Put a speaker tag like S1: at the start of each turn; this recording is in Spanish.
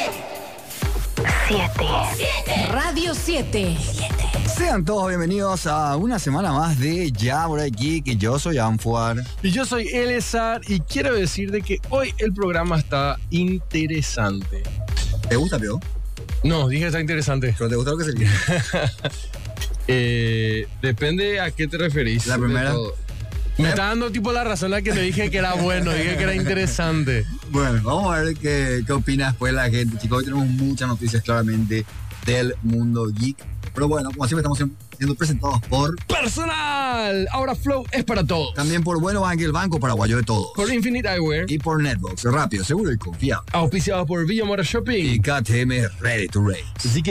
S1: Radio 7.
S2: Sean todos bienvenidos a una semana más de Ya por aquí, que yo soy Anfuar.
S3: Y yo soy Elezar y quiero decir de que hoy el programa está interesante.
S2: ¿Te gusta, Pio?
S3: No, dije está interesante.
S2: ¿Pero te gusta lo que se viene?
S3: Depende a qué te referís.
S2: La primera.
S3: Me está dando tipo la razón a que le dije que era bueno, dije que era interesante.
S2: Bueno, vamos a ver qué opina después la gente. Chicos, hoy tenemos muchas noticias claramente del mundo geek. Pero bueno, como siempre estamos siendo presentados por
S3: Personal. Ahora Flow es para todos.
S2: también por Bueno Bank, el banco paraguayo de todos.
S3: Por Infinite Eyewear.
S2: Y por Netbox, rápido, seguro y confiable.
S3: Auspiciado por Villa Mora Shopping.
S2: Y KTM Ready to Race.
S3: Así que